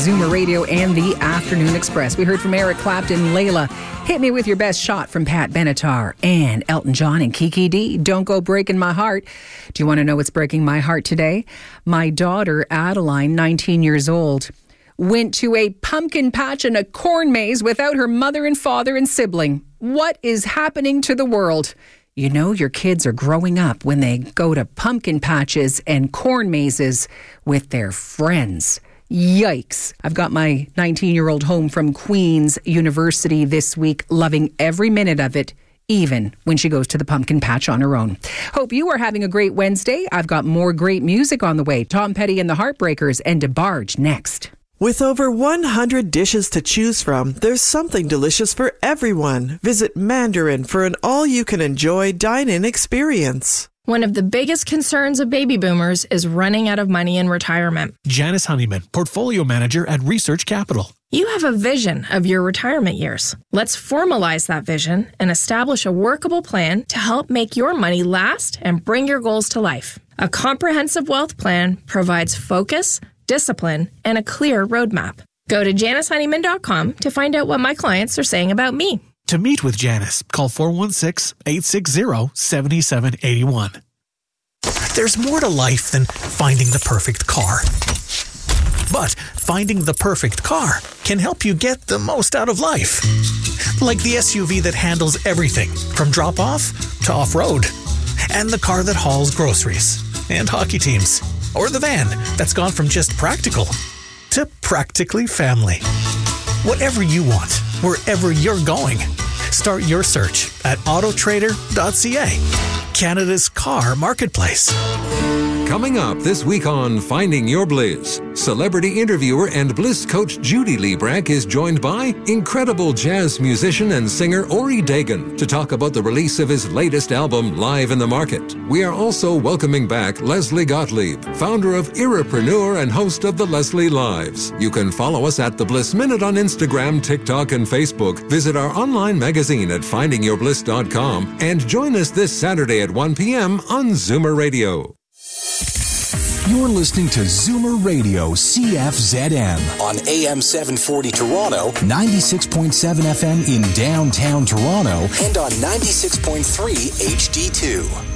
Zoomer Radio and the Afternoon Express. We heard from Eric Clapton, Layla, Hit Me With Your Best Shot from Pat Benatar, and Elton John and Kiki D, Don't Go Breaking My Heart. Do you want to know what's breaking my heart today? My daughter, Adeline, 19 years old, went to a pumpkin patch and a corn maze without her mother and father and sibling. What is happening to the world? You know, your kids are growing up when they go to pumpkin patches and corn mazes with their friends. Yikes. I've got my 19-year-old home from Queen's University this week, loving every minute of it, even when she goes to the pumpkin patch on her own. Hope you are having a great Wednesday. I've got more great music on the way. Tom Petty and the Heartbreakers and DeBarge next. With over 100 dishes to choose from, there's something delicious for everyone. Visit Mandarin for an all-you-can-enjoy dine-in experience. One of the biggest concerns of baby boomers is running out of money in retirement. Janice Honeyman, Portfolio Manager at Research Capital. You have a vision of your retirement years. Let's formalize that vision and establish a workable plan to help make your money last and bring your goals to life. A comprehensive wealth plan provides focus, discipline, and a clear roadmap. Go to JaniceHoneyman.com to find out what my clients are saying about me. To meet with Janice, call 416-860-7781. There's more to life than finding the perfect car. But finding the perfect car can help you get the most out of life. Like the SUV that handles everything from drop-off to off-road. And the car that hauls groceries and hockey teams. Or the van that's gone from just practical to practically family. Whatever you want, wherever you're going, start your search at autotrader.ca, Canada's car marketplace. Coming up this week on Finding Your Bliss, celebrity interviewer and Bliss coach Judy Liebrecht is joined by incredible jazz musician and singer Ori Dagan to talk about the release of his latest album, Live in the Market. We are also welcoming back Leslie Gottlieb, founder of Irrepreneur and host of the Leslie Lives. You can follow us at The Bliss Minute on Instagram, TikTok, and Facebook. Visit our online magazine at findingyourbliss.com and join us this Saturday at 1 p.m. on Zoomer Radio. You're listening to Zoomer Radio CFZM on AM 740 Toronto, 96.7 FM in downtown Toronto, and on 96.3 HD2.